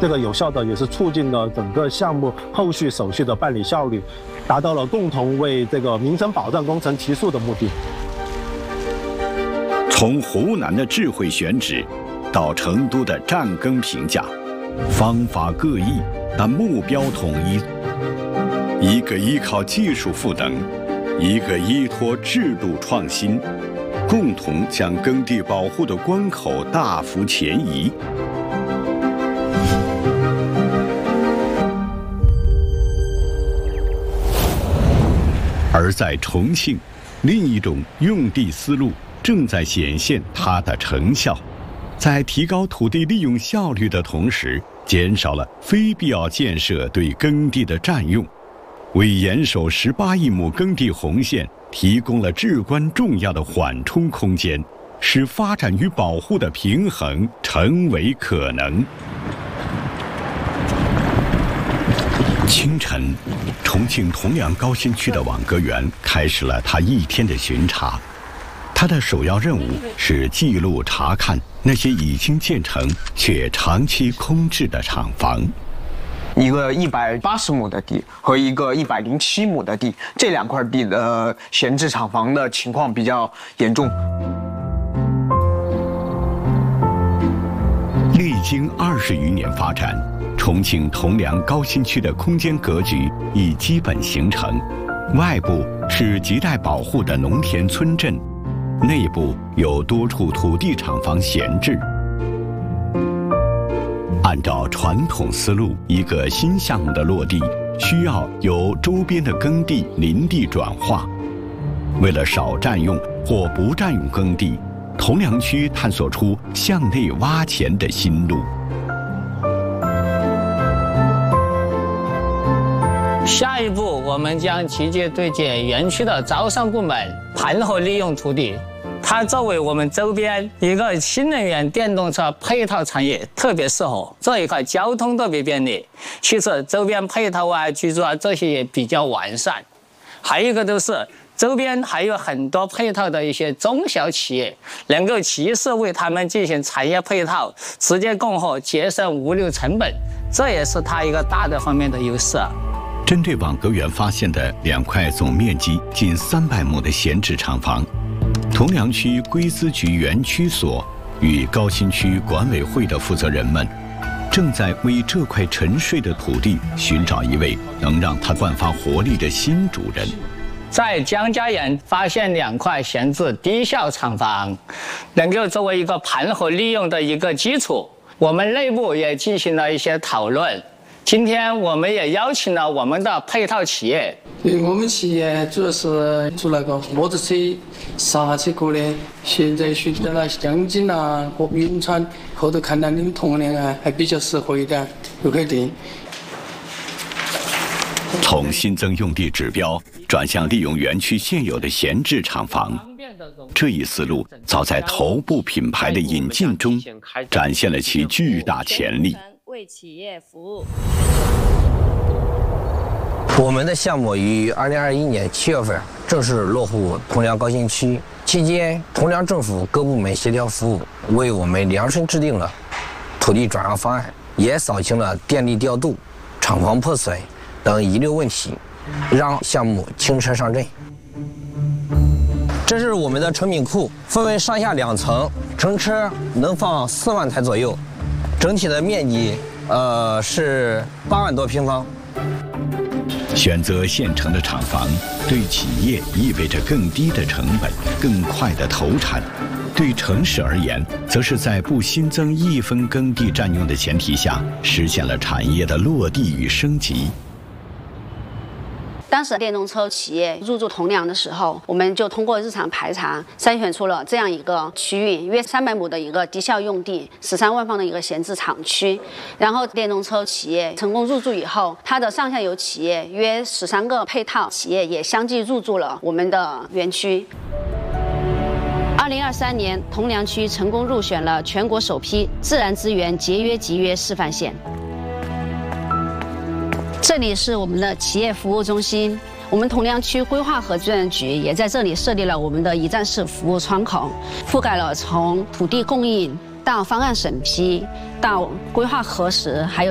这个有效的也是促进了整个项目后续手续的办理效率，达到了共同为这个民生保障工程提速的目的。 从湖南的智慧选址，到成都的战更评价，方法各异，但目标统一。一个依靠技术赋能，一个依托制度创新，共同将耕地保护的关口大幅前移。而在重庆，另一种用地思路正在显现它的成效，在提高土地利用效率的同时，减少了非必要建设对耕地的占用，为严守18亿亩耕地红线提供了至关重要的缓冲空间，使发展与保护的平衡成为可能。清晨，重庆铜梁高新区的网格员开始了他一天的巡查。他的首要任务是记录查看那些已经建成却长期空置的厂房。 一个180亩的地和一个107亩的地，这2块地的闲置厂房的情况比较严重。 历经20余年发展，重庆铜梁高新区的空间格局已基本形成。外部是亟待保护的农田村镇，内部有多处土地厂房闲置。按照传统思路，一个新项目的落地需要由周边的耕地林地转化。为了少占用或不占用耕地，铜梁区探索出向内挖钱的新路。 下一步，我们将积极对接园区的招商部门，盘活利用土地。它作为我们周边一个新能源电动车配套产业，特别适合。这一块交通特别便利，其次周边配套啊、居住啊这些也比较完善。还有一个就是周边还有很多配套的一些中小企业，能够及时为他们进行产业配套，直接供货，节省物流成本，这也是它一个大的方面的优势。 针对网格员发现的2块总面积近300亩的闲置厂房，铜梁区归资局园区所与高新区管委会的负责人们，正在为这块沉睡的土地寻找一位能让它焕发活力的新主人。 在江家园发现2块闲置低效厂房，能够作为一个盘活利用的一个基础。我们内部也进行了一些讨论。今天我们也邀请了我们的配套企业。 我们企业主要是做那个摩托车、刹车壳的，现在选择了江津啊和永川，后头看到你们铜梁啊还比较适合一点，就可以定。 从新增用地指标转向利用园区现有的闲置厂房，这一思路早在头部品牌的引进中展现了其巨大潜力。 为企业服务。 我们的项目于2021年7月份正式落户铜梁高新区，期间铜梁政府各部门协调服务，为我们量身制定了土地转让方案，也扫清了电力调度、厂房破损等遗留问题，让项目轻车上阵。这是我们的成品库，分为上下2层，乘车能放4万台左右，整体的面积是8万多平方。 选择现成的厂房，对企业意味着更低的成本、更快的投产；对城市而言，则是在不新增1分耕地占用的前提下，实现了产业的落地与升级。 当时电动车企业入驻铜梁的时候，我们就通过日常排查筛选出了这样一个区域，约300亩的一个低效用地，13万方的一个闲置厂区。然后电动车企业成功入驻以后，它的上下游企业约13个配套企业也相继入驻了我们的园区。2023年，铜梁区成功入选了全国首批自然资源节约集约示范县。这里是我们的企业服务中心，我们铜梁区规划和资源局也在这里设立了我们的一站式服务窗口，覆盖了从土地供应到方案审批到规划核实，还有